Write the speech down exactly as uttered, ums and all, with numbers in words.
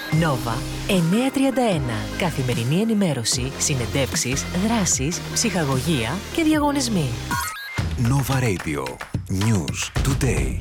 Νόβα εννιακόσια τριάντα ένα. Καθημερινή ενημέρωση, συνεντεύξεις, δράσεις, ψυχαγωγία και διαγωνισμοί. Nova Radio. News Today.